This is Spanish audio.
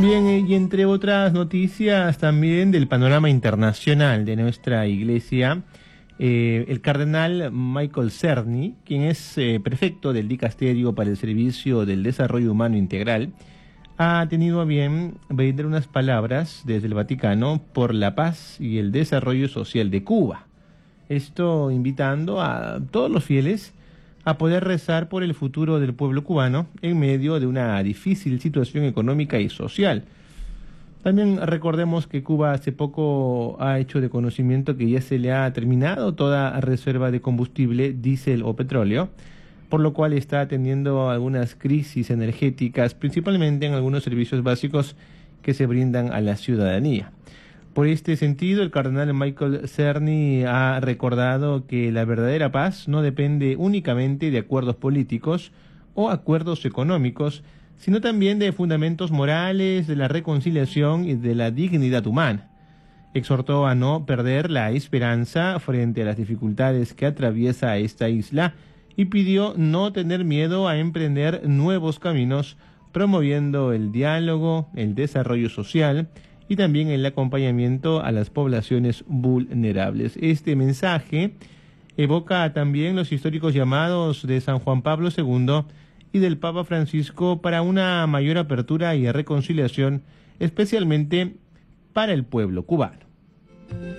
Bien, y entre otras noticias también del panorama internacional de nuestra iglesia, el cardenal Michael Cerny, quien es prefecto del Dicasterio para el Servicio del Desarrollo Humano Integral, ha tenido a bien brindar unas palabras desde el Vaticano por la paz y el desarrollo social de Cuba. Esto invitando a todos los fieles a poder rezar por el futuro del pueblo cubano en medio de una difícil situación económica y social. También recordemos que Cuba hace poco ha hecho de conocimiento que ya se le ha terminado toda reserva de combustible, diésel o petróleo, por lo cual está teniendo algunas crisis energéticas, principalmente en algunos servicios básicos que se brindan a la ciudadanía. Por este sentido, el cardenal Michael Cerny ha recordado que la verdadera paz no depende únicamente de acuerdos políticos o acuerdos económicos, sino también de fundamentos morales, de la reconciliación y de la dignidad humana. Exhortó a no perder la esperanza frente a las dificultades que atraviesa esta isla y pidió no tener miedo a emprender nuevos caminos, promoviendo el diálogo, el desarrollo social y también el acompañamiento a las poblaciones vulnerables. Este mensaje evoca también los históricos llamados de San Juan Pablo II y del Papa Francisco para una mayor apertura y reconciliación, especialmente para el pueblo cubano.